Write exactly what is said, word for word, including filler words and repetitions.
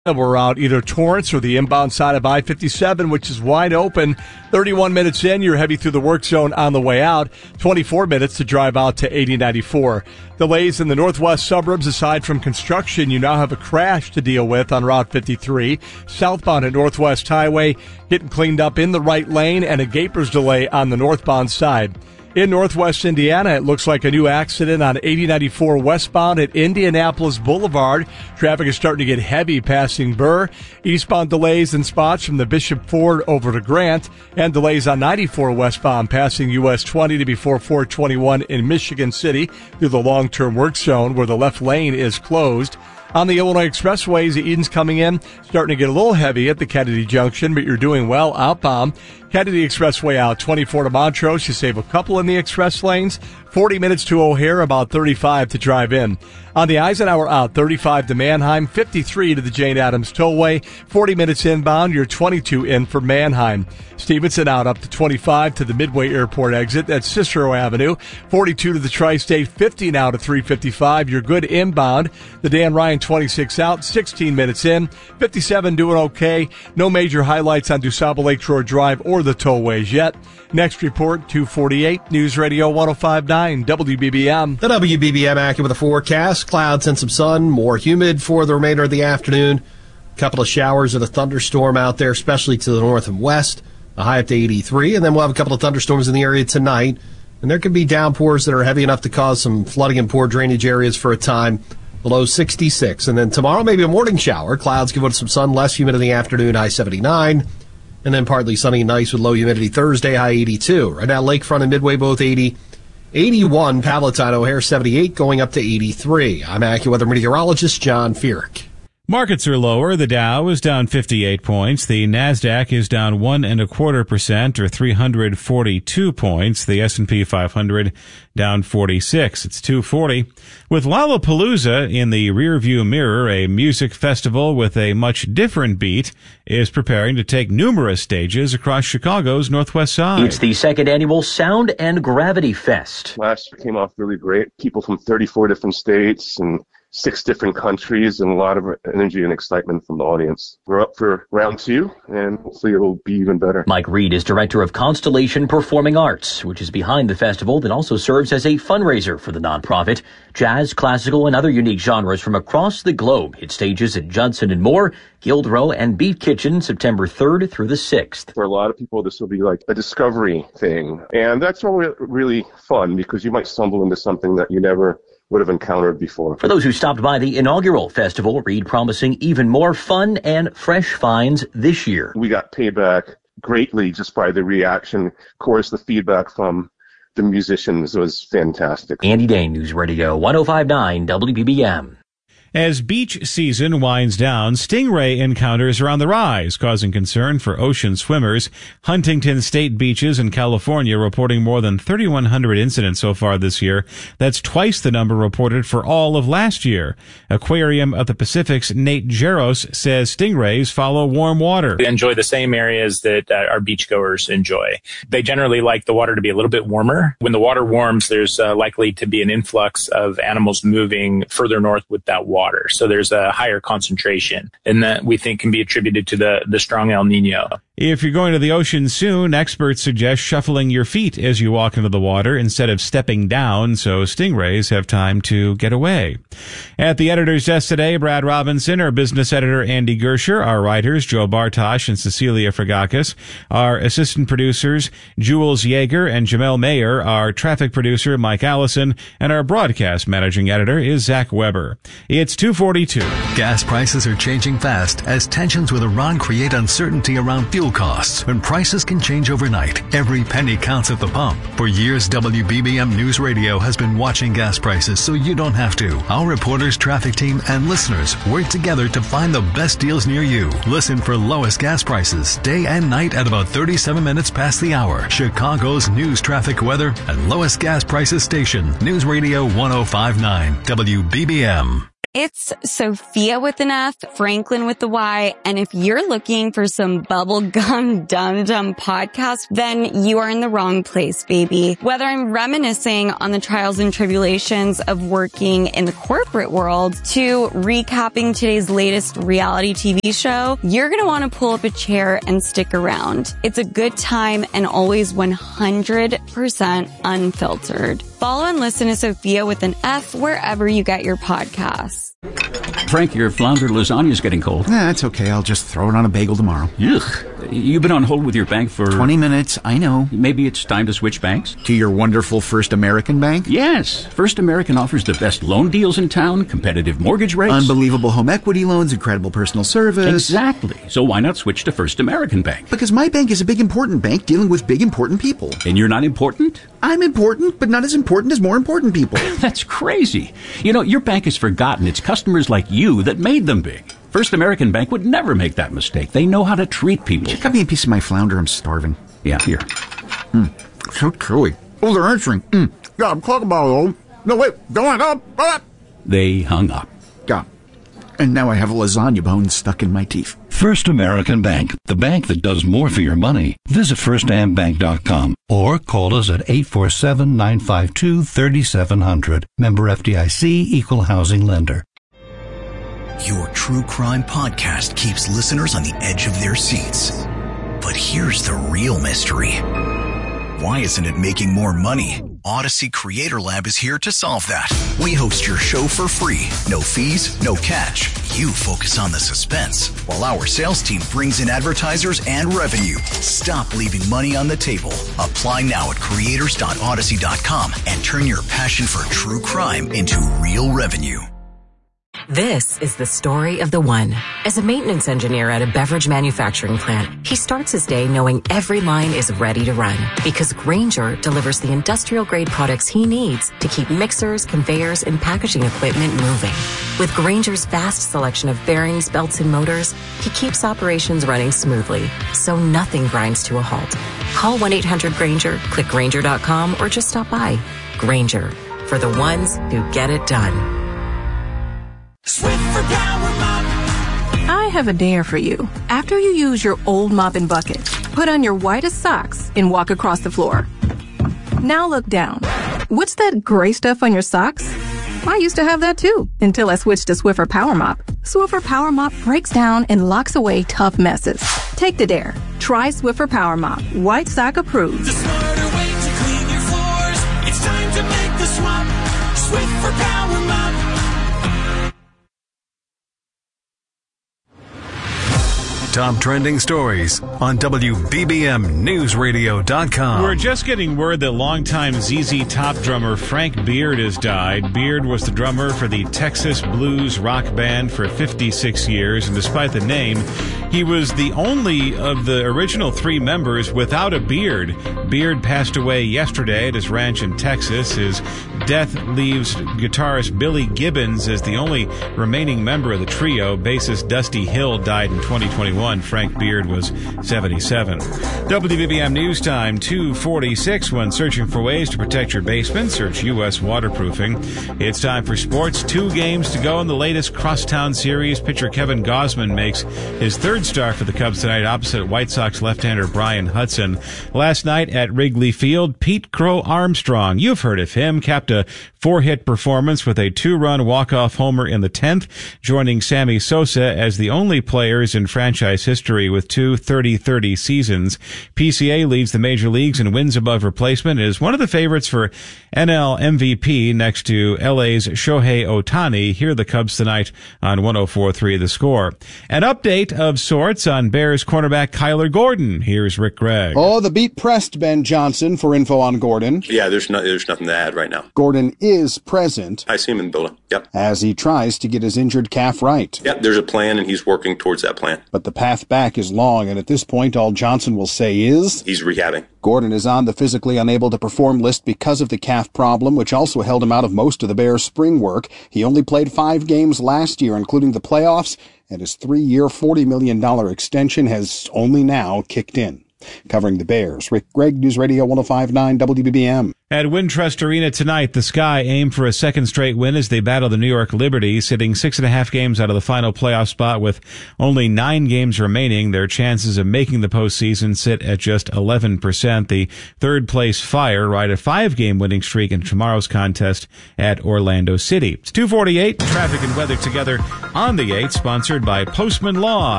We're out either Torrance or the inbound side of I fifty-seven, which is wide open. thirty-one minutes in, you're heavy through the work zone on the way out. twenty-four minutes to drive out to eighty ninety-four. Delays in the northwest suburbs. Aside from construction, you now have a crash to deal with on Route fifty-three. Southbound at Northwest Highway, getting cleaned up in the right lane, and a Gapers delay on the northbound side. In northwest Indiana, it looks like a new accident on eighty ninety-four westbound at Indianapolis Boulevard. Traffic is starting to get heavy passing Burr. Eastbound delays in spots from the Bishop Ford over to Grant, and delays on ninety-four westbound passing U S twenty to before four twenty-one in Michigan City through the long-term work zone where the left lane is closed. On the Illinois expressways, Eden's coming in, starting to get a little heavy at the Kennedy Junction, but you're doing well outbound. Kennedy Expressway out twenty-four to Montrose. You save a couple in the express lanes. forty minutes to O'Hare, about thirty-five to drive in. On the Eisenhower out thirty-five to Manheim, fifty-three to the Jane Addams Tollway. forty minutes inbound, you're twenty-two in for Manheim. Stevenson out up to twenty-five to the Midway Airport exit. That's Cicero Avenue. forty-two to the Tri-State, fifty now to three fifty-five. You're good inbound. The Dan Ryan twenty-six out, sixteen minutes in. fifty-seven doing okay. No major highlights on DuSable Lakeshore Drive or the tollways yet. Next report, two forty-eight, News Radio one oh five point nine, W B B M. The W B B M accurate with a forecast. Clouds and some sun, more humid for the remainder of the afternoon. A couple of showers and a thunderstorm out there, especially to the north and west. A high up to eighty-three, and then we'll have a couple of thunderstorms in the area tonight. And there could be downpours that are heavy enough to cause some flooding in poor drainage areas for a time. Below sixty-six. And then tomorrow, maybe a morning shower. Clouds give it some sun, less humid in the afternoon, high seventy-nine. And then partly sunny and nice with low humidity Thursday, high eighty-two. Right now, Lakefront and Midway both eighty. eighty-one, Palatine, O'Hare seventy-eight, going up to eighty-three. I'm AccuWeather meteorologist John Feerick. Markets are lower. The Dow is down fifty-eight points. The Nasdaq is down one and a quarter percent, or three hundred forty-two points. The S and P five hundred down forty-six. It's two forty. With Lollapalooza in the rearview mirror, a music festival with a much different beat is preparing to take numerous stages across Chicago's northwest side. It's the second annual Sound and Gravity Fest. Last year came off really great. People from thirty-four different states and six different countries, and a lot of energy and excitement from the audience. We're up for round two, and hopefully it'll be even better. Mike Reed is director of Constellation Performing Arts, which is behind the festival that also serves as a fundraiser for the nonprofit. Jazz, classical, and other unique genres from across the globe hit stages at Judson and Moore, Guild Row, and Beat Kitchen September third through the sixth. For a lot of people, this will be like a discovery thing, and that's all really fun because you might stumble into something that you never would have encountered before. For those who stopped by the inaugural festival, Reed promising even more fun and fresh finds this year. We got payback greatly just by the reaction. Of course, the feedback from the musicians was fantastic. Andy Dane, News Radio one oh five point nine W B B M. As beach season winds down, stingray encounters are on the rise, causing concern for ocean swimmers. Huntington State Beaches in California reporting more than thirty-one hundred incidents so far this year. That's twice the number reported for all of last year. Aquarium of the Pacific's Nate Jaros says stingrays follow warm water. They enjoy the same areas that uh, our beachgoers enjoy. They generally like the water to be a little bit warmer. When the water warms, there's uh, likely to be an influx of animals moving further north with that water. Water. So there's a higher concentration, and that we think can be attributed to the, the strong El Nino. If you're going to the ocean soon, experts suggest shuffling your feet as you walk into the water instead of stepping down so stingrays have time to get away. At the editor's desk today, Brad Robinson, our business editor Andy Gersher, our writers Joe Bartosh and Cecilia Fragakis, our assistant producers Jules Yeager and Jamel Mayer, our traffic producer Mike Allison, and our broadcast managing editor is Zach Weber. It's two forty-two. Gas prices are changing fast as tensions with Iran create uncertainty around fuel costs. When prices can change overnight, every penny counts at the pump. For years, W B B M News Radio has been watching gas prices so you don't have to. Our reporters, traffic team, and listeners work together to find the best deals near you. Listen for lowest gas prices day and night at about thirty-seven minutes past the hour. Chicago's news, traffic, weather, and lowest gas prices station. News Radio one oh five point nine W B B M. It's Sophia with an F, Franklin with the Y, and if you're looking for some bubblegum dum-dum podcast, then you are in the wrong place, baby. Whether I'm reminiscing on the trials and tribulations of working in the corporate world to recapping today's latest reality T V show, you're going to want to pull up a chair and stick around. It's a good time and always one hundred percent unfiltered. Follow and listen to Sophia with an F wherever you get your podcasts. Frank, your flounder lasagna is getting cold. Nah, it's okay. I'll just throw it on a bagel tomorrow. Ugh. You've been on hold with your bank for... twenty minutes, I know. Maybe it's time to switch banks? To your wonderful First American Bank? Yes. First American offers the best loan deals in town, competitive mortgage rates. Unbelievable home equity loans, incredible personal service. Exactly. So why not switch to First American Bank? Because my bank is a big important bank dealing with big important people. And you're not important? I'm important, but not as important as more important people. That's crazy. You know, your bank has forgotten it's customers like you that made them big. First American Bank would never make that mistake. They know how to treat people. Cut me a piece of my flounder. I'm starving. Yeah, here. Mm, so chewy. Oh, they're answering. Mm. Yeah, I'm talking about old. No, wait. Go on. Up. Up. They hung up. Yeah. And now I have a lasagna bone stuck in my teeth. First American Bank, the bank that does more for your money. Visit first am bank dot com or call us at eight four seven, nine five two, three seven zero zero. Member F D I C, Equal Housing Lender. Your true crime podcast keeps listeners on the edge of their seats. But here's the real mystery. Why isn't it making more money? Odyssey Creator Lab is here to solve that. We host your show for free. No fees, no catch. You focus on the suspense, while our sales team brings in advertisers and revenue. Stop leaving money on the table. Apply now at creators dot odyssey dot com and turn your passion for true crime into real revenue. This is the story of the one. As a maintenance engineer at a beverage manufacturing plant, he starts his day knowing every line is ready to run because Grainger delivers the industrial-grade products he needs to keep mixers, conveyors, and packaging equipment moving. With Grainger's vast selection of bearings, belts, and motors, he keeps operations running smoothly, so nothing grinds to a halt. Call one eight hundred Grainger, click Grainger dot com, or just stop by. Grainger, for the ones who get it done. Swiffer Power Mop. I have a dare for you. After you use your old mop and bucket, put on your whitest socks and walk across the floor. Now look down. What's that gray stuff on your socks? I used to have that too, until I switched to Swiffer Power Mop. Swiffer Power Mop breaks down and locks away tough messes. Take the dare. Try Swiffer Power Mop. White sock approved. The smarter way to clean your floors. It's time to make the swap. Swiffer Power Mop. Top trending stories on W B B M News Radio dot com. We're just getting word that longtime Z Z Top drummer Frank Beard has died. Beard was the drummer for the Texas blues rock band for fifty-six years, and despite the name, he was the only of the original three members without a beard. Beard passed away yesterday at his ranch in Texas. His death leaves guitarist Billy Gibbons as the only remaining member of the trio. Bassist Dusty Hill died in twenty twenty-one. Frank Beard was seventy-seven. W B B M News Time, two forty-six. When searching for ways to protect your basement, search U S Waterproofing. It's time for sports. Two games to go in the latest Crosstown Series. Pitcher Kevin Gausman makes his third start for the Cubs tonight opposite White Sox left-hander Brian Hudson. Last night at Wrigley Field, Pete Crow Armstrong, you've heard of him, capped a four-hit performance with a two-run walk-off homer in the tenth, joining Sammy Sosa as the only players in franchise history with two thirty thirty seasons. P C A leads the major leagues in wins above replacement and is one of the favorites for N L M V P next to L A's Shohei Ohtani. Here are the Cubs tonight on one oh four point three The Score. An update of sorts on Bears cornerback Kyler Gordon. Here's Rick Gregg. Oh, the beat pressed Ben Johnson for info on Gordon. Yeah, there's no, there's nothing to add right now. Gordon is present. I see him in the building. Yep. As he tries to get his injured calf right. Yep, there's a plan and he's working towards that plan. But the path back is long, and at this point, all Johnson will say is... He's rehabbing. Gordon is on the physically unable to perform list because of the calf problem, which also held him out of most of the Bears' spring work. He only played five games last year, including the playoffs, and his three-year, forty million dollars extension has only now kicked in. Covering the Bears, Rick Gregg, News Radio one oh five point nine W B B M. At Wintrust Arena tonight, the Sky aim for a second straight win as they battle the New York Liberty, sitting six and a half games out of the final playoff spot with only nine games remaining. Their chances of making the postseason sit at just eleven percent. The third place Fire ride a five-game winning streak in tomorrow's contest at Orlando City. It's two forty-eight. Traffic and weather together on the eight, sponsored by Postman Law.